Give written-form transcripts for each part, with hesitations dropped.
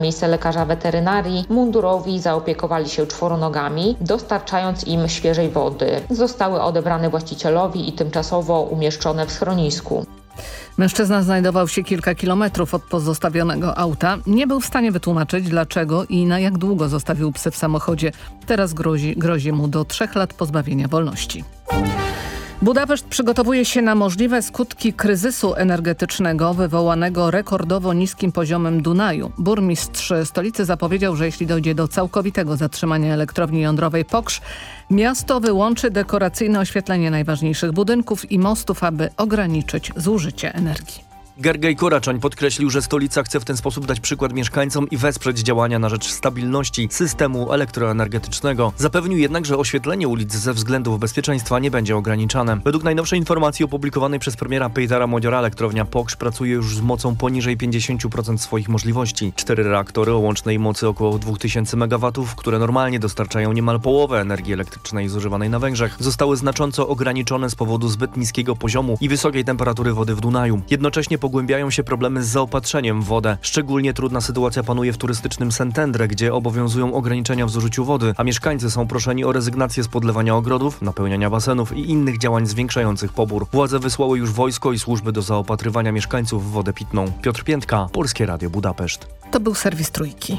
miejsce lekarza weterynarii mundurowi zaopiekowali się czworonogami, dostarczając im świeżej wody. Zostały odebrane właścicielowi i tymczasowo umieszczone w schronisku. Mężczyzna znajdował się kilka kilometrów od pozostawionego auta. Nie był w stanie wytłumaczyć, dlaczego i na jak długo zostawił psy w samochodzie. Teraz grozi mu do 3 lat pozbawienia wolności. Budapeszt przygotowuje się na możliwe skutki kryzysu energetycznego wywołanego rekordowo niskim poziomem Dunaju. Burmistrz stolicy zapowiedział, że jeśli dojdzie do całkowitego zatrzymania elektrowni jądrowej Pokrzów, miasto wyłączy dekoracyjne oświetlenie najważniejszych budynków i mostów, aby ograniczyć zużycie energii. Gergely Koraczoń podkreślił, że stolica chce w ten sposób dać przykład mieszkańcom i wesprzeć działania na rzecz stabilności systemu elektroenergetycznego. Zapewnił jednak, że oświetlenie ulic ze względów bezpieczeństwa nie będzie ograniczane. Według najnowszej informacji opublikowanej przez premiera Petera Modziora elektrownia Pokrzów pracuje już z mocą poniżej 50% swoich możliwości. 4 reaktory o łącznej mocy około 2000 MW, które normalnie dostarczają niemal połowę energii elektrycznej zużywanej na Węgrzech, zostały znacząco ograniczone z powodu zbyt niskiego poziomu i wysokiej temperatury wody w Dunaju. Jednocześnie pogłębiają się problemy z zaopatrzeniem w wodę. Szczególnie trudna sytuacja panuje w turystycznym Szentendre, gdzie obowiązują ograniczenia w zużyciu wody, a mieszkańcy są proszeni o rezygnację z podlewania ogrodów, napełniania basenów i innych działań zwiększających pobór. Władze wysłały już wojsko i służby do zaopatrywania mieszkańców w wodę pitną. Piotr Piętka, Polskie Radio Budapeszt. To był serwis Trójki.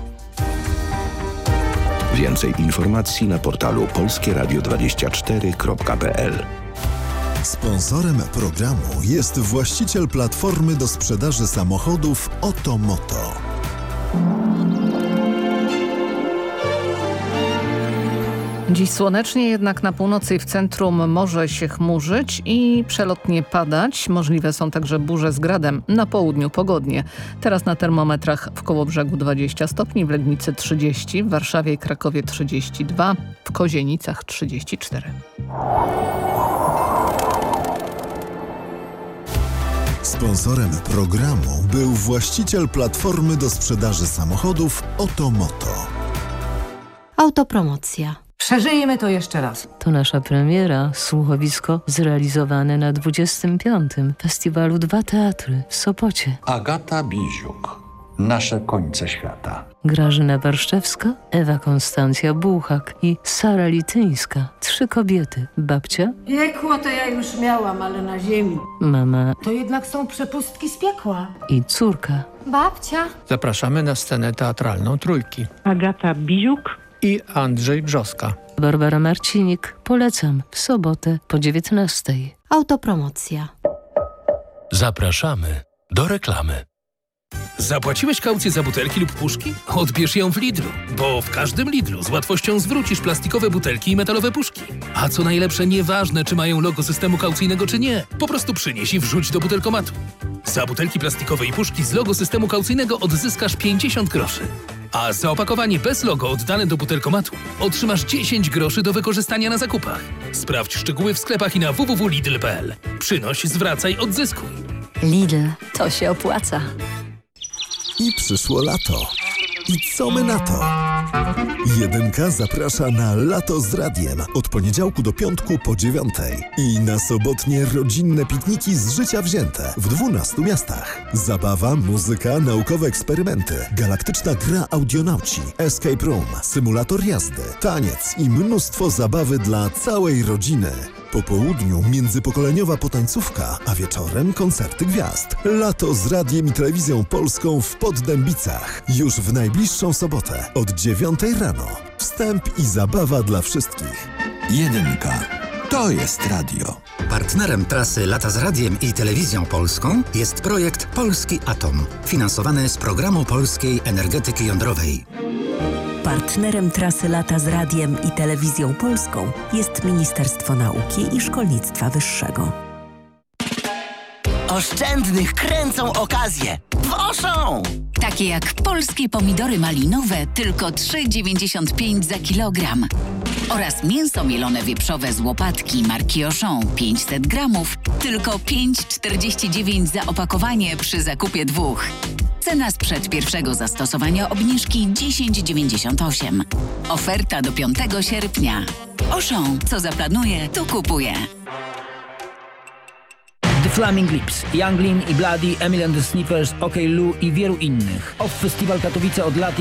Więcej informacji na portalu polskieradio24.pl. Sponsorem programu jest właściciel platformy do sprzedaży samochodów Otomoto. Dziś słonecznie, jednak na północy i w centrum może się chmurzyć i przelotnie padać. Możliwe są także burze z gradem. Na południu pogodnie. Teraz na termometrach w Kołobrzegu 20 stopni, w Legnicy 30, w Warszawie i Krakowie 32, w Kozienicach 34. Sponsorem programu był właściciel platformy do sprzedaży samochodów Otomoto. Autopromocja. Przeżyjmy to jeszcze raz. To nasza premiera, słuchowisko zrealizowane na 25. Festiwalu Dwa Teatry w Sopocie. Agata Biziuk. Nasze końce świata. Grażyna Warszczewska, Ewa Konstancja Bułhak i Sara Lityńska. 3 kobiety. Babcia. Piekło to ja już miałam, ale na ziemi. Mama. To jednak są przepustki z piekła. I córka. Babcia. Zapraszamy na scenę teatralną Trójki. Agata Biziuk i Andrzej Brzoska. Barbara Marcinik. Polecam w sobotę po 19:00. Autopromocja. Zapraszamy do reklamy. Zapłaciłeś kaucję za butelki lub puszki? Odbierz ją w Lidlu, bo w każdym Lidlu z łatwością zwrócisz plastikowe butelki i metalowe puszki. A co najlepsze, nieważne czy mają logo systemu kaucyjnego czy nie, po prostu przynieś i wrzuć do butelkomatu. Za butelki plastikowe i puszki z logo systemu kaucyjnego odzyskasz 50 groszy. A za opakowanie bez logo oddane do butelkomatu otrzymasz 10 groszy do wykorzystania na zakupach. Sprawdź szczegóły w sklepach i na www.lidl.pl. Przynoś, zwracaj, odzyskuj. Lidl, to się opłaca. I przyszło lato. I co my na to? Jedynka zaprasza na Lato z Radiem od poniedziałku do piątku po 9:00 i na sobotnie rodzinne pikniki z życia wzięte w 12 miastach. Zabawa, muzyka, naukowe eksperymenty, galaktyczna gra Audionauci, escape room, symulator jazdy, taniec i mnóstwo zabawy dla całej rodziny. Po południu międzypokoleniowa potańcówka, a wieczorem koncerty gwiazd. Lato z Radiem i Telewizją Polską w Poddębicach. Już w najbliższą sobotę od 9:00 rano. Wstęp i zabawa dla wszystkich. Jedynka. To jest radio. Partnerem trasy Lata z Radiem i Telewizją Polską jest projekt Polski Atom, finansowany z Programu Polskiej Energetyki Jądrowej. Partnerem trasy Lata z Radiem i Telewizją Polską jest Ministerstwo Nauki i Szkolnictwa Wyższego. Oszczędnych kręcą okazje w Auchan! Takie jak polskie pomidory malinowe, tylko 3,95 za kilogram. Oraz mięso mielone wieprzowe z łopatki marki Auchan 500 gramów, tylko 5,49 za opakowanie przy zakupie 2. Cena sprzed pierwszego zastosowania obniżki 10,98. Oferta do 5 sierpnia. Auchan, co zaplanuje, to kupuje. Flaming Lips, Young Lean i Bloody, Emily and the Sniffers, OK Lou i wielu innych. Off Festival Katowice od lat